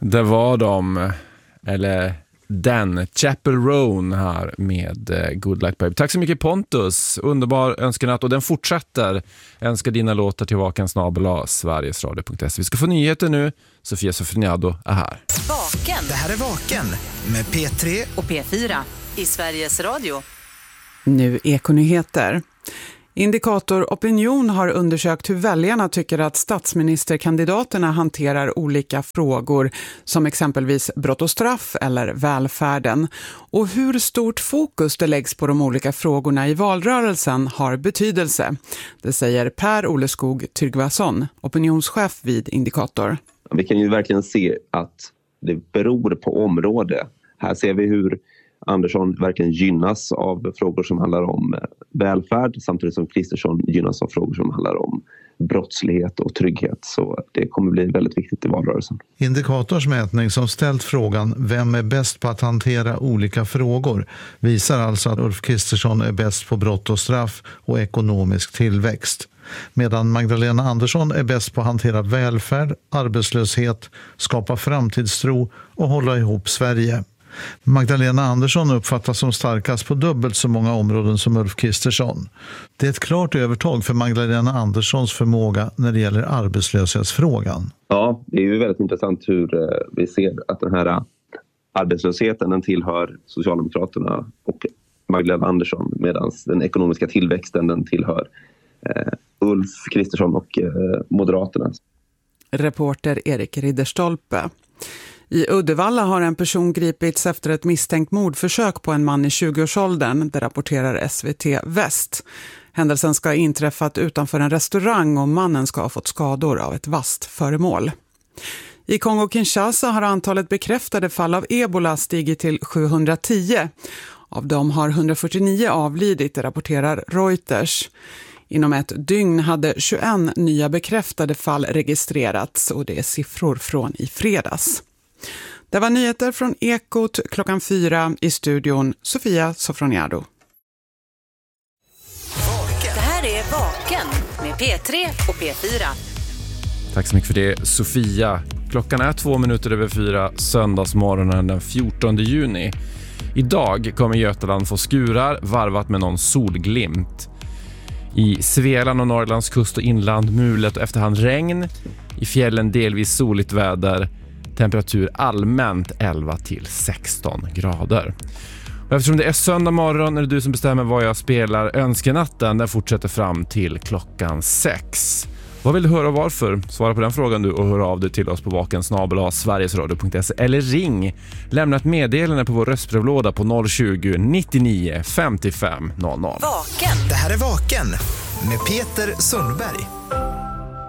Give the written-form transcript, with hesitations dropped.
Det var de, eller den, Chapel Roan här med Good Luck Baby. Tack så mycket Pontus, underbar önskenatt, och den fortsätter. Önskar dina låtar till vaken@sverigesradio.se. Vi ska få nyheter nu. Sofia Sofroniado är här. Vaken. Det här är Vaken med P3 och P4 i Sveriges Radio. Nu Ekonyheter. Indikator Opinion har undersökt hur väljarna tycker att statsministerkandidaterna hanterar olika frågor som exempelvis brott och straff eller välfärden. Och hur stort fokus det läggs på de olika frågorna i valrörelsen har betydelse. Det säger Per Oleskog Tryggvason, opinionschef vid Indikator. Vi kan ju verkligen se att det beror på område. Här ser vi hur Andersson verkligen gynnas av frågor som handlar om välfärd, samtidigt som Kristersson gynnas av frågor som handlar om brottslighet och trygghet. Så det kommer bli väldigt viktigt i valrörelsen. Indikators mätning som ställt frågan vem är bäst på att hantera olika frågor visar alltså att Ulf Kristersson är bäst på brott och straff och ekonomisk tillväxt. Medan Magdalena Andersson är bäst på att hantera välfärd, arbetslöshet, skapa framtidstro och hålla ihop Sverige. Magdalena Andersson uppfattas som starkast på dubbelt så många områden som Ulf Kristersson. Det är ett klart övertag för Magdalena Anderssons förmåga när det gäller arbetslöshetsfrågan. Ja, det är ju väldigt intressant hur vi ser att den här arbetslösheten den tillhör Socialdemokraterna och Magdalena Andersson, medan den ekonomiska tillväxten den tillhör Ulf Kristersson och Moderaterna. Reporter Erik Ridderstolpe. I Uddevalla har en person gripits efter ett misstänkt mordförsök på en man i 20-årsåldern, det rapporterar SVT Väst. Händelsen ska ha inträffat utanför en restaurang och mannen ska ha fått skador av ett vasst föremål. I Kongo-Kinshasa har antalet bekräftade fall av ebola stigit till 710. Av dem har 149 avlidit, det rapporterar Reuters. Inom ett dygn hade 21 nya bekräftade fall registrerats, och det är siffror från i fredags. Det var nyheter från Ekot 4:00 i studion, Sofia Sofroniado. Det här är Vaken med P3 och P4. Tack så mycket för det, Sofia. Klockan är 2:04 söndagsmorgonen den 14 juni. Idag kommer Götaland få skurar varvat med någon solglimt. I Svealand och Norrlands kust och inland mulet och efterhand regn. I fjällen delvis soligt väder. Temperatur allmänt 11 till 16 grader. Och eftersom det är söndag morgon är det du som bestämmer vad jag spelar. Önskenatten den fortsätter fram till klockan 6. Vad vill du höra och varför? Svara på den frågan du och hör av dig till oss på vaken@sverigesradio.se eller ring. Lämna ett meddelande på vår röstbrevlåda på 020 99 55 00. Vaken. Det här är Vaken med Peter Sundberg.